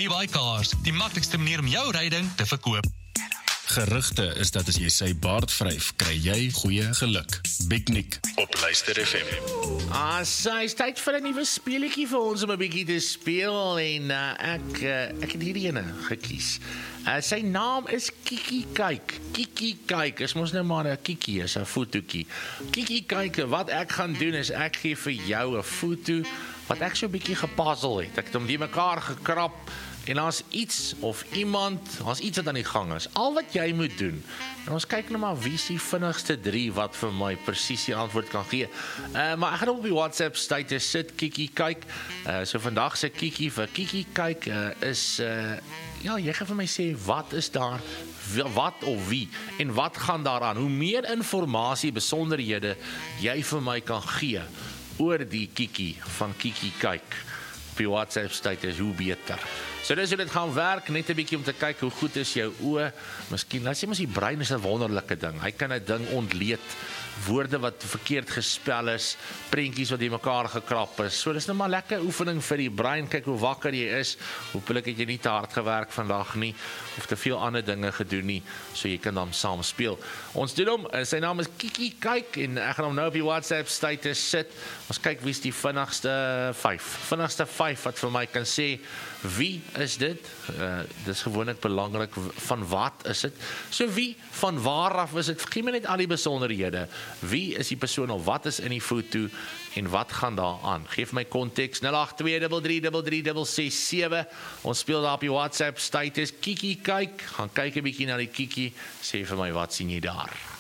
WeBuyCars, die maklikste manier om jou ryding te verkoop. Gerugte is dat as jy sy baard vryf, kry jy goeie geluk. Big Nick op Luister FM. Is tyd vir 'n nuwe speletjie vir ons om 'n bietjie te speel en ek het hierdie ene gekies. Sy naam is Kiki Kyk. Kiki Kyk, is mos nou maar 'n Kiki, is 'n fotootjie. Kiki Kyk, wat ek gaan doen is ek gee vir jou 'n foto wat ek so 'n bietjie gepuzzle het. Ek het hom die mekaar gekrap. En as iets of iemand, as iets wat aan die gang is, al wat jy moet doen, en ons kyk nou maar wie is die vinnigste 3 wat vir my presies die antwoord kan gee. Maar ek gaan op die WhatsApp status sit, Kiki Kyk. So vandag se Kiki vir Kiki Kyk is, ja, jy gaan vir my sê, wat is daar, wat of wie, en wat gaan daaraan? Hoe meer informasie, besonderhede jy vir my kan gee oor die Kiki van Kiki Kyk op die WhatsApp status, hoe beter. So dis hoe dit gaan werk, net 'n bietjie om te kyk hoe goed is jou oë. Miskien, laat sê mos die brein is 'n wonderlike ding. Hy kan 'n ding ontleed, woorde wat verkeerd gespel is, prentjies wat die mekaar gekrap is. So dis nou maar lekker oefening vir die brein. Kyk hoe wakker jy is. Hoopelik het jy nie te hard gewerk vandag nie of te veel ander dinge gedoen nie, so jy kan dan saam speel. Ons doen hom, sy naam is Kiki Kyk en ek gaan hom nou op die WhatsApp status sit. Ons kyk wie is die vinnigste 5 wat vir my kan sê wie is dit? Dis gewoonlik belangrik, van wat is dit? So wie, van waar af is dit? Gee my net al die besonderhede. Wie is die persoon of wat is in die foto en wat gaan daar aan? Geef my konteks 082333367. Ons speel daar op die WhatsApp status Kiki Kyk. Gaan kyk 'n bietjie na die Kiki. Sê vir my wat sien jy daar?